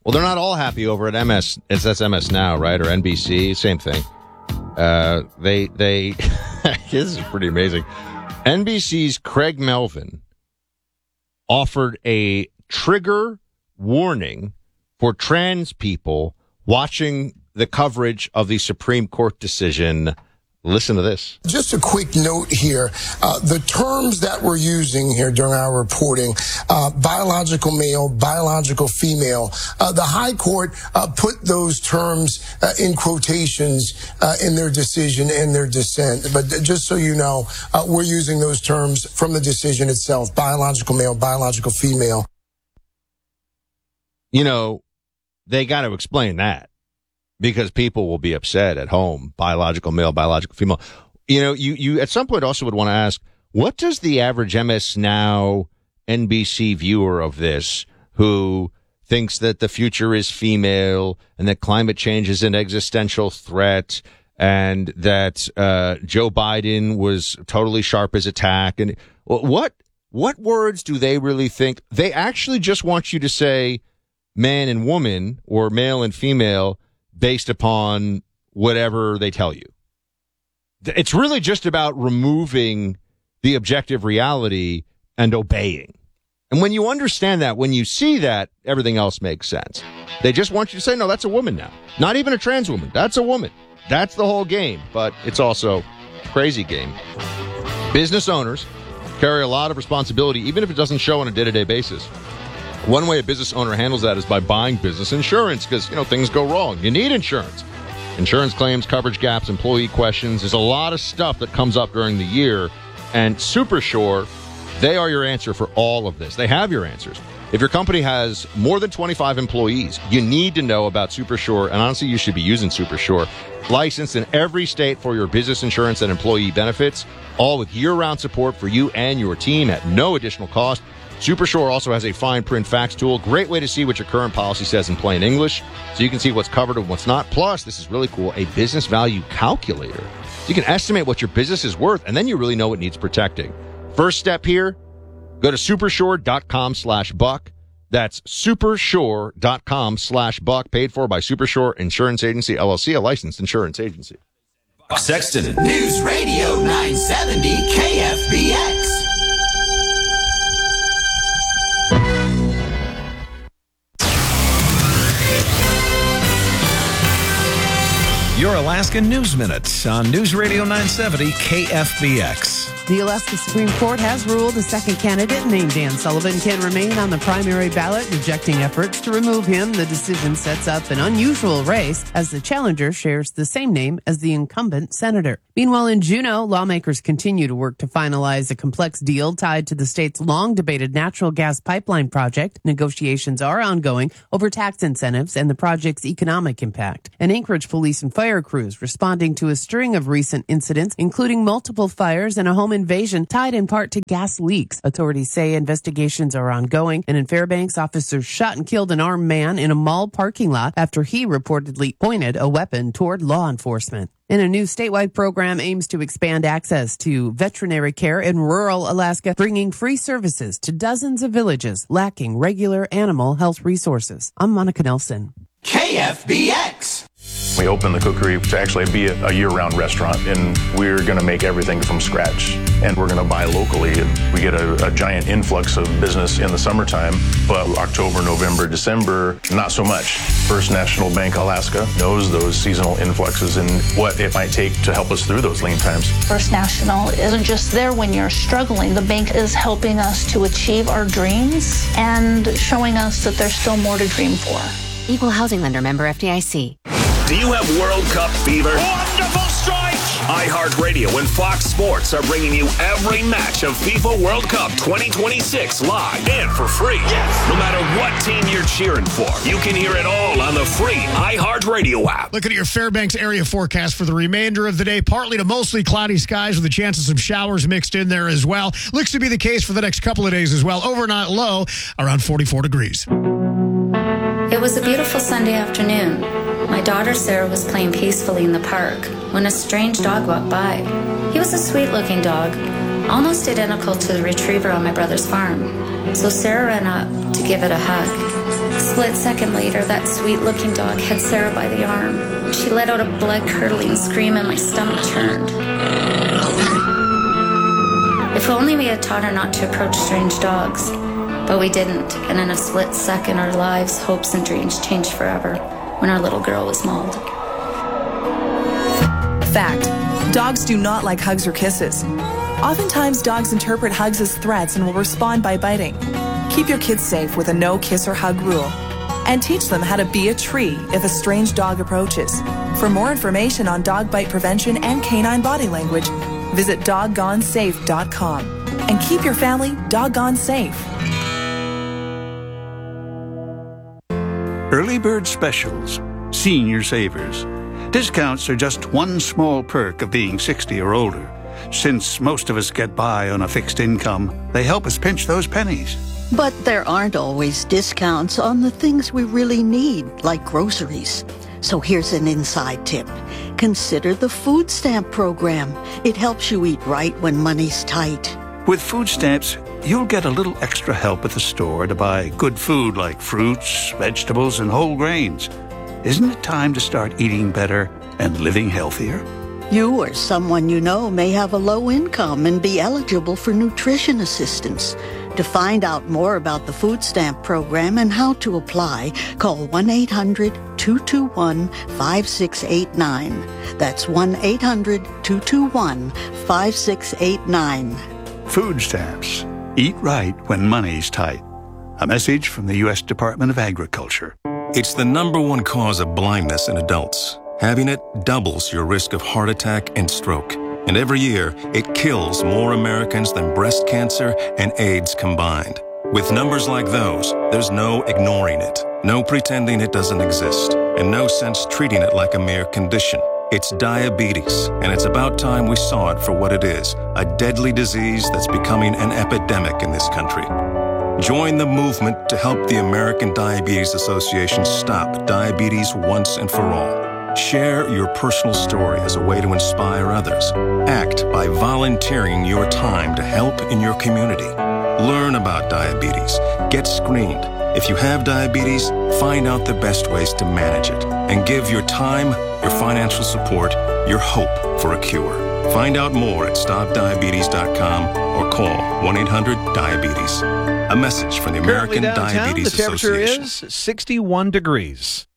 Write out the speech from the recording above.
Well, they're not all happy over at MS. That's MS Now, right? Or NBC, same thing. They this is pretty amazing. NBC's Craig Melvin offered a trigger warning for trans people watching the coverage of the Supreme Court decision. Listen to this. Just a quick note here. The terms that we're using here during our reporting, biological male, biological female, the High Court put those terms in quotations in their decision and their dissent. But just so you know, we're using those terms from the decision itself, biological male, biological female. You know, they got to explain that. Because people will be upset at home, biological male, biological female. You know, you at some point also would want to ask, what does the average MS Now NBC viewer of this, who thinks that the future is female and that climate change is an existential threat and that Joe Biden was totally sharp as a tack, and what words do they really think? They actually just want you to say man and woman or male and female based upon whatever they tell you. It's really just about removing the objective reality and obeying. And when you understand that, when you see that, everything else makes sense. They just want you to say, no, that's a woman now. Not even a trans woman. That's a woman. That's the whole game. But it's also a crazy game. Business owners carry a lot of responsibility, even if it doesn't show on a day-to-day basis. One way a business owner handles that is by buying business insurance because, you know, things go wrong. You need insurance. Insurance claims, coverage gaps, employee questions. There's a lot of stuff that comes up during the year. And Supersure, they are your answer for all of this. They have your answers. If your company has more than 25 employees, you need to know about Supersure. And honestly, you should be using Supersure. Licensed in every state for your business insurance and employee benefits, all with year-round support for you and your team at no additional cost. Supersure also has a fine print facts tool. Great way to see what your current policy says in plain English, so you can see what's covered and what's not. Plus, this is really cool, a business value calculator. So you can estimate what your business is worth, and then you really know what needs protecting. First step here, go to supersure.com/buck. That's supersure.com/buck, paid for by Supersure Insurance Agency, LLC, a licensed insurance agency. Sexton. News Radio 970 KFBX. Your Alaska News Minute on News Radio 970 KFBX. The Alaska Supreme Court has ruled a second candidate named Dan Sullivan can remain on the primary ballot, rejecting efforts to remove him. The decision sets up an unusual race as the challenger shares the same name as the incumbent senator. Meanwhile, in Juneau, lawmakers continue to work to finalize a complex deal tied to the state's long-debated natural gas pipeline project. Negotiations are ongoing over tax incentives and the project's economic impact. And Anchorage police and fire crews responding to a string of recent incidents, including multiple fires and a home invasion tied in part to gas leaks. Authorities say investigations are ongoing, and in Fairbanks, officers shot and killed an armed man in a mall parking lot after he reportedly pointed a weapon toward law enforcement. And a new statewide program aims to expand access to veterinary care in rural Alaska, bringing free services to dozens of villages lacking regular animal health resources. I'm Monica Nelson. KFBX. We opened the cookery to actually be a year-round restaurant, and we're going to make everything from scratch. And we're going to buy locally, and we get a giant influx of business in the summertime. But October, November, December, not so much. First National Bank Alaska knows those seasonal influxes and what it might take to help us through those lean times. First National isn't just there when you're struggling. The bank is helping us to achieve our dreams and showing us that there's still more to dream for. Equal housing lender, member FDIC. Do you have World Cup fever? Wonderful strike! iHeartRadio and Fox Sports are bringing you every match of FIFA World Cup 2026 live and for free. Yes! No matter what team you're cheering for, you can hear it all on the free iHeartRadio app. Looking at your Fairbanks area forecast for the remainder of the day. Partly to mostly cloudy skies with a chance of some showers mixed in there as well. Looks to be the case for the next couple of days as well. Overnight low around 44 degrees. It was a beautiful Sunday afternoon. My daughter Sarah was playing peacefully in the park when a strange dog walked by. He was a sweet-looking dog, almost identical to the retriever on my brother's farm. So Sarah ran up to give it a hug. Split second later, that sweet-looking dog had Sarah by the arm. She let out a blood-curdling scream and my stomach churned. If only we had taught her not to approach strange dogs. But we didn't, and in a split second, our lives, hopes, and dreams changed forever when our little girl was mauled. Fact: dogs do not like hugs or kisses. Oftentimes, dogs interpret hugs as threats and will respond by biting. Keep your kids safe with a no kiss or hug rule. And teach them how to be a tree if a strange dog approaches. For more information on dog bite prevention and canine body language, visit doggonesafe.com. And keep your family doggone safe. Early Bird Specials, Senior Savers. Discounts are just one small perk of being 60 or older. Since most of us get by on a fixed income, they help us pinch those pennies. But there aren't always discounts on the things we really need, like groceries. So here's an inside tip. Consider the food stamp program. It helps you eat right when money's tight. With food stamps, you'll get a little extra help at the store to buy good food like fruits, vegetables, and whole grains. Isn't it time to start eating better and living healthier? You or someone you know may have a low income and be eligible for nutrition assistance. To find out more about the food stamp program and how to apply, call 1-800-221-5689. That's 1-800-221-5689. Food stamps. Eat right when money's tight. A message from the U.S. Department of Agriculture. It's the #1 cause of blindness in adults. Having it doubles your risk of heart attack and stroke. And every year, it kills more Americans than breast cancer and AIDS combined. With numbers like those, there's no ignoring it, no pretending it doesn't exist, and no sense treating it like a mere condition. It's diabetes, and it's about time we saw it for what it is, a deadly disease that's becoming an epidemic in this country. Join the movement to help the American Diabetes Association stop diabetes once and for all. Share your personal story as a way to inspire others. Act by volunteering your time to help in your community. Learn about diabetes. Get screened. If you have diabetes, find out the best ways to manage it. And give your time, your financial support, your hope for a cure. Find out more at stopdiabetes.com or call 1-800-DIABETES. A message from the American Currently downtown, Diabetes the temperature Association. is 61 degrees.